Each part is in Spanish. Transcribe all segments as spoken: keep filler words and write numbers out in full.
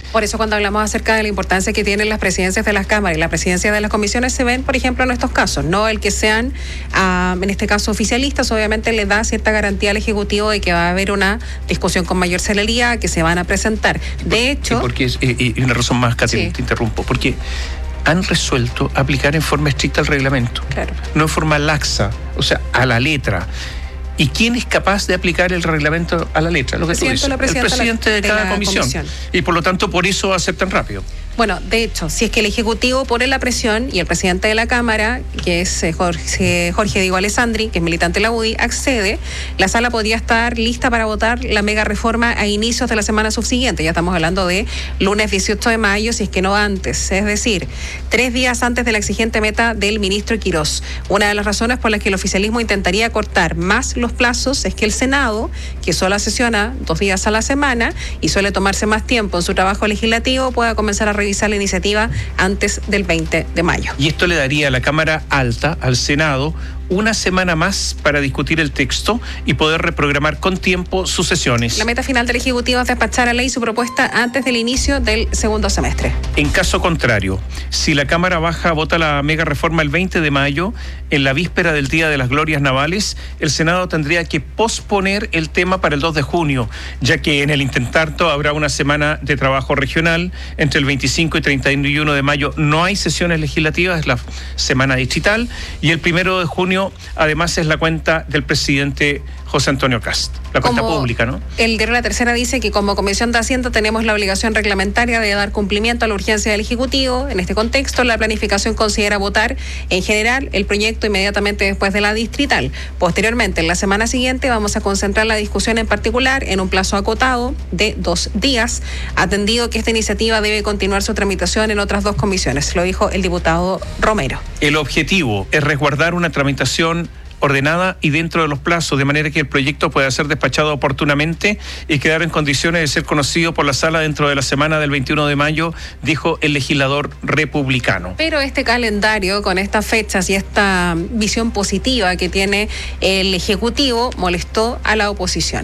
Por eso cuando hablamos acerca de la importancia que tienen las presidencias de las cámaras y la presidencia de las comisiones, se ven, por ejemplo, en estos casos, no el que sean, uh, en este caso, oficialistas, obviamente le da cierta garantía al Ejecutivo de que va a haber una discusión con mayor celeridad, que se van a presentar. De hecho... Y porque es, y, y una razón más, Catherine, sí. Te interrumpo, porque han resuelto aplicar en forma estricta el reglamento, claro. No en forma laxa, o sea, a la letra. ¿Y quién es capaz de aplicar el reglamento a la letra? Lo que tú dices, el presidente de, de cada comisión. comisión. Y por lo tanto, por eso va a ser tan rápido. Bueno, de hecho, si es que el Ejecutivo pone la presión y el presidente de la Cámara, que es Jorge, Jorge Diego Alessandri, que es militante de la U D I, accede, la sala podría estar lista para votar la mega reforma a inicios de la semana subsiguiente. Ya estamos hablando de lunes dieciocho de mayo, si es que no antes. Es decir, tres días antes de la exigente meta del ministro Quirós. Una de las razones por las que el oficialismo intentaría cortar más los plazos es que el Senado, que solo sesiona dos días a la semana y suele tomarse más tiempo en su trabajo legislativo, pueda comenzar a revisar la iniciativa antes del veinte de mayo. Y esto le daría a la Cámara Alta, al Senado, una semana más para discutir el texto y poder reprogramar con tiempo sus sesiones. La meta final del Ejecutivo es despachar a ley su propuesta antes del inicio del segundo semestre. En caso contrario, si la Cámara Baja vota la mega reforma el veinte de mayo, en la víspera del Día de las Glorias Navales, el Senado tendría que posponer el tema para el dos de junio, ya que en el intertanto habrá una semana de trabajo regional. Entre el veinticinco y treinta y uno de mayo no hay sesiones legislativas, es la semana distrital, y el primero de junio además es la cuenta del presidente José Antonio Kast, la cuenta como pública, ¿no? El diario La Tercera dice que como Comisión de Hacienda tenemos la obligación reglamentaria de dar cumplimiento a la urgencia del Ejecutivo. En este contexto, la planificación considera votar en general el proyecto inmediatamente después de la distrital. Posteriormente, en la semana siguiente, vamos a concentrar la discusión en particular en un plazo acotado de dos días, atendido que esta iniciativa debe continuar su tramitación en otras dos comisiones, lo dijo el diputado Romero. El objetivo es resguardar una tramitación ordenada y dentro de los plazos, de manera que el proyecto pueda ser despachado oportunamente y quedar en condiciones de ser conocido por la sala dentro de la semana del veintiuno de mayo, dijo el legislador republicano. Pero este calendario, con estas fechas y esta visión positiva que tiene el Ejecutivo, molestó a la oposición.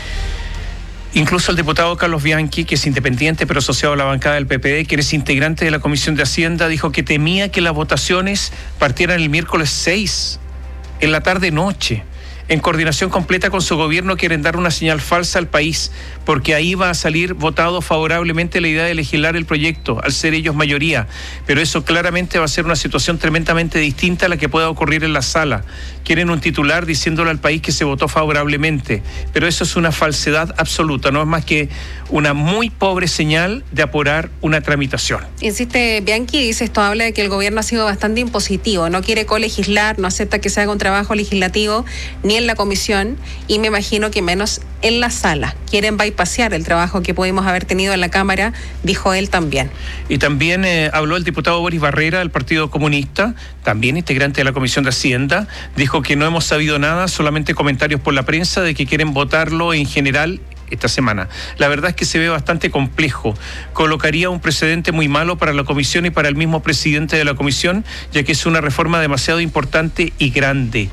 Incluso el diputado Carlos Bianchi, que es independiente pero asociado a la bancada del P P D, quien es integrante de la Comisión de Hacienda, dijo que temía que las votaciones partieran el miércoles seis, en la tarde-noche. En coordinación completa con su gobierno quieren dar una señal falsa al país, porque ahí va a salir votado favorablemente la idea de legislar el proyecto, al ser ellos mayoría. Pero eso claramente va a ser una situación tremendamente distinta a la que pueda ocurrir en la sala. Quieren un titular diciéndole al país que se votó favorablemente, pero eso es una falsedad absoluta, no es más que una muy pobre señal de apurar una tramitación. Insiste Bianchi, dice, esto habla de que el gobierno ha sido bastante impositivo, no quiere colegislar, no acepta que se haga un trabajo legislativo ni en la comisión, y me imagino que menos en la sala. Quieren bypassear el trabajo que pudimos haber tenido en la Cámara, dijo él también. Y también eh, habló el diputado Boris Barrera del Partido Comunista, también integrante de la Comisión de Hacienda, dijo que no hemos sabido nada, solamente comentarios por la prensa de que quieren votarlo en general esta semana. La verdad es que se ve bastante complejo. Colocaría un precedente muy malo para la comisión y para el mismo presidente de la comisión, ya que es una reforma demasiado importante y grande.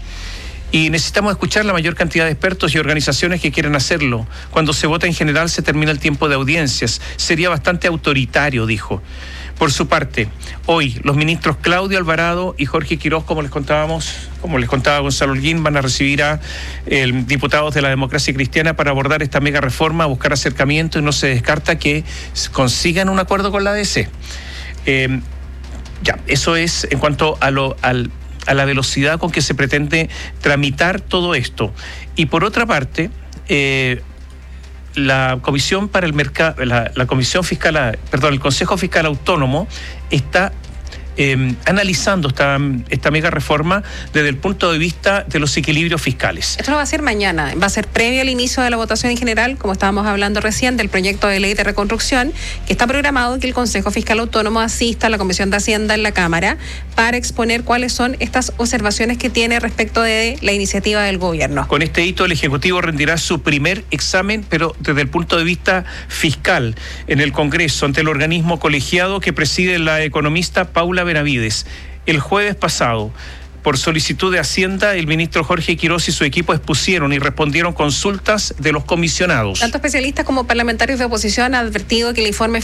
Y necesitamos escuchar la mayor cantidad de expertos y organizaciones que quieren hacerlo. Cuando se vota en general se termina el tiempo de audiencias. Sería bastante autoritario, dijo. Por su parte, hoy los ministros Claudio Alvarado y Jorge Quirós, como les contábamos, como les contaba Gonzalo Holguín, van a recibir a eh, diputados de la Democracia Cristiana para abordar esta mega reforma, buscar acercamiento, y no se descarta que consigan un acuerdo con la A D C. Eh, ya, eso es en cuanto a lo al a la velocidad con que se pretende tramitar todo esto. Y por otra parte, eh, la Comisión para el Mercado, la, la Comisión Fiscal, perdón, el Consejo Fiscal Autónomo está eh, analizando esta, esta mega reforma desde el punto de vista de los equilibrios fiscales. Esto no va a ser mañana, va a ser previo al inicio de la votación en general, como estábamos hablando recién, del proyecto de ley de reconstrucción, que está programado que el Consejo Fiscal Autónomo asista a la Comisión de Hacienda en la Cámara para exponer cuáles son estas observaciones que tiene respecto de la iniciativa del gobierno. Con este hito, el Ejecutivo rendirá su primer examen, pero desde el punto de vista fiscal, en el Congreso, ante el organismo colegiado que preside la economista Paula Benavides. El jueves pasado, por solicitud de Hacienda, el ministro Jorge Quirós y su equipo expusieron y respondieron consultas de los comisionados. Tanto especialistas como parlamentarios de oposición han advertido que el informe